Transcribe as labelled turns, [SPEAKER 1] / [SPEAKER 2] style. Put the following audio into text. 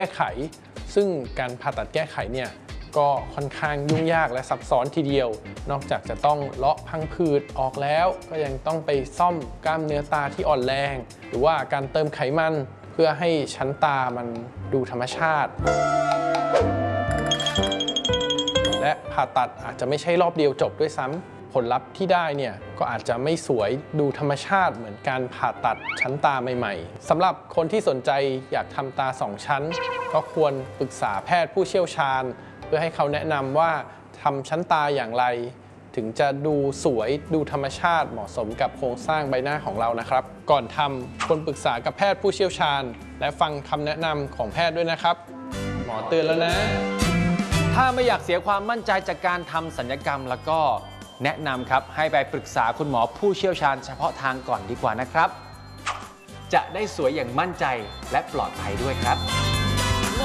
[SPEAKER 1] แก้ไขซึ่งการผ่าตัดแก้ไขเนี่ยก็ค่อนข้างยุ่งยากและซับซ้อนทีเดียวนอกจากจะต้องเลาะพังผืดออกแล้วก็ยังต้องไปซ่อมกล้ามเนื้อตาที่อ่อนแรงหรือว่าการเติมไขมันเพื่อให้ชั้นตามันดูธรรมชาติและผ่าตัดอาจจะไม่ใช่รอบเดียวจบด้วยซ้ำผลลัพธ์ที่ได้เนี่ยก็อาจจะไม่สวยดูธรรมชาติเหมือนการผ่าตัดชั้นตาใหม่ๆสำหรับคนที่สนใจอยากทำตา2ชั้นก็ควรปรึกษาแพทย์ผู้เชี่ยวชาญเพื่อให้เขาแนะนำว่าทำชั้นตาอย่างไรถึงจะดูสวยดูธรรมชาติเหมาะสมกับโครงสร้างใบหน้าของเรานะครับก่อนทำควรปรึกษากับแพทย์ผู้เชี่ยวชาญและฟังคำแนะนำของแพทย์ด้วยนะครับหมอเตือนแล้วนะ
[SPEAKER 2] ถ้าไม่อยากเสียความมั่นใจจากการทำศัลยกรรมแล้วก็แนะนำครับให้ไปปรึกษาคุณหมอผู้เชี่ยวชาญเฉพาะทางก่อนดีกว่านะครับจะได้สวยอย่างมั่นใจและปลอดภัยด้วยครับ